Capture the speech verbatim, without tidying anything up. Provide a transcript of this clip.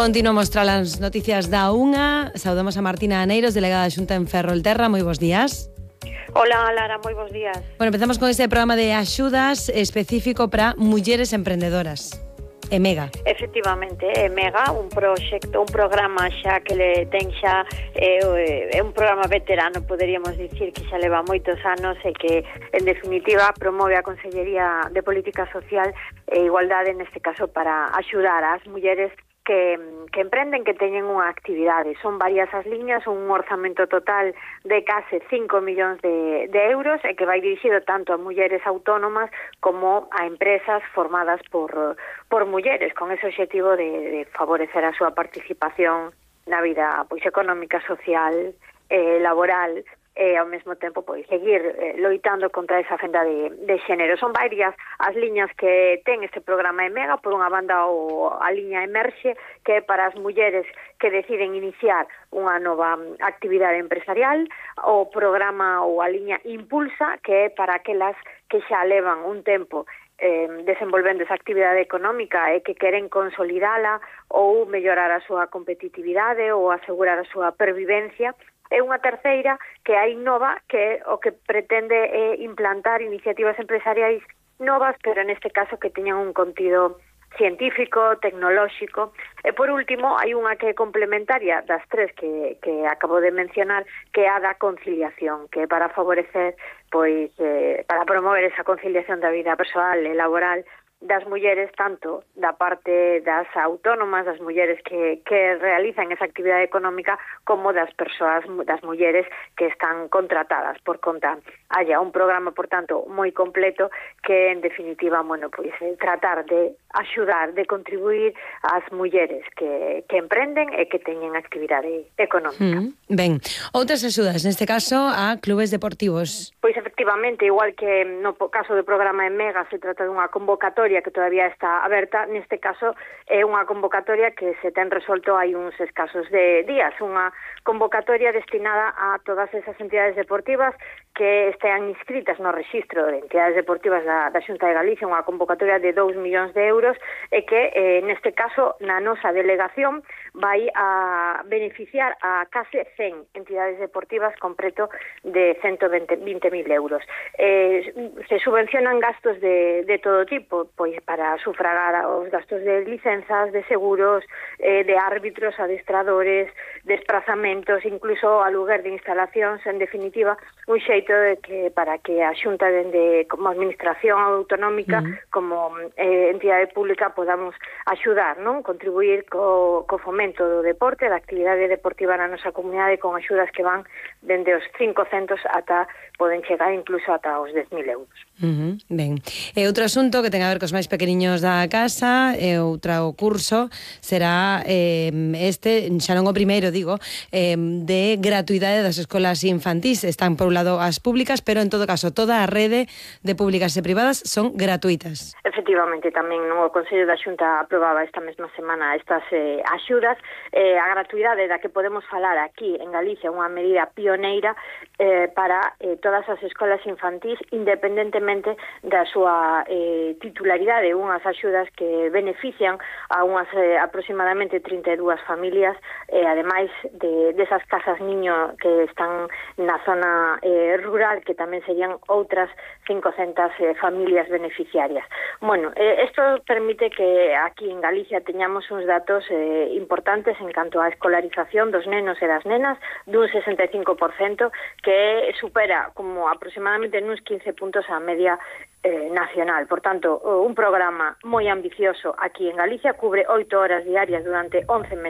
Continuamos tras as noticias da unha. Saudamos a Martina Aneiros, delegada da Xunta en Ferrolterra. Moi bons días. Hola, Lara, moi bons días. Bueno, empezamos con este programa de axudas específico para mulleres emprendedoras. EMEGA. Efectivamente, EMEGA, un proxecto, un programa xa que le ten xa é, é un programa veterano, poderíamos dicir, que xa leva moitos anos e que, en definitiva, promove a Consellería de Política Social e Igualdade, neste caso, para axudar ás mulleres que, que emprenden, que teñen unha actividade. Son varias as liñas, un orzamento total de case cinco millóns de, de euros e que vai dirixido tanto a mulleres autónomas como a empresas formadas por, por mulleres, con ese objetivo de, de favorecer a súa participación na vida pois económica, social, eh, laboral, e ao mesmo tempo pois seguir eh, loitando contra esa fenda de, de xénero. Son varias as liñas que ten este programa EMEGA. Por unha banda, o, a liña Emerxe, que é para as mulleres que deciden iniciar unha nova actividade empresarial, o programa ou a liña Impulsa, que é para aquelas que xa levan un tempo eh, desenvolvendo esa actividade económica e que queren consolidala ou mellorar a súa competitividade ou asegurar a súa pervivencia. É unha terceira que a Innova, que é o que pretende é implantar iniciativas empresariais novas, pero neste caso que teñan un contido científico, tecnolóxico. E por último, hai unha que é complementaria das tres que, que acabo de mencionar, que é a da conciliación, que é para favorecer, pois, eh, para promover esa conciliación da vida persoal e laboral das mulleres, tanto da parte das autónomas, das mulleres que, que realizan esa actividade económica, como das persoas, das mulleres que están contratadas por conta. Haya un programa, por tanto, moi completo que, en definitiva, bueno, pois, eh, tratar de axudar, de contribuir ás mulleres que, que emprenden e que teñen actividade económica. Mm, ben, outras axudas, neste caso, a clubes deportivos. Pois, efectivamente, igual que no caso do programa EMEGA, se trata dunha convocatoria que todavía está aberta. Neste caso é unha convocatoria que se ten resolto hai uns escasos de días, unha convocatoria destinada a todas esas entidades deportivas que estean inscritas no rexistro de entidades deportivas da, da Xunta de Galicia, unha convocatoria de dous millóns de euros e que, eh, neste caso, na nosa delegación vai a beneficiar a case cen entidades deportivas con preto de ciento vinte mil euros. Eh, se subvencionan gastos de, de todo tipo, pois para sufragar os gastos de licenzas, de seguros, eh, de árbitros, adestradores, desplazamentos, incluso aluguer de instalacións, en definitiva, un xeito de que para que a Xunta dende como administración autonómica, uh-huh. como eh, entidade pública, podamos axudar, non? Contribuir co, co fomento do deporte, da actividade deportiva na nosa comunidade, con axudas que van dende os cincocentos ata, poden chegar incluso ata os dez mil euros. Uh-huh. Ben, e outro asunto que ten a ver cos máis pequeniños da casa, e outro curso será eh, este, xa non o primeiro, digo, eh, de gratuidade das escolas infantís. Están por un lado as públicas, pero en todo caso toda a rede de públicas e privadas son gratuitas. Efectivamente, tamén no Consello da Xunta aprobaba esta mesma semana estas eh, axudas. Eh, a gratuidade da que podemos falar aquí en Galicia, unha medida pioneira eh, para eh, todas as escolas infantís, independentemente da súa eh, titularidade, unhas axudas que benefician a unhas eh, aproximadamente trinta e dúas familias, e eh, ademais de desas casas niño que están na zona eh, rural, que tamén serían outras cincocentas eh, familias beneficiarias. Bueno, eh, esto permite que aquí en Galicia teñamos uns datos eh, importantes en canto á escolarización dos nenos e das nenas, dun sesenta e cinco por cento, que supera como aproximadamente nuns quince puntos a media eh, nacional. Por tanto, un programa moi ambicioso aquí en Galicia, cubre oito horas diarias durante once meses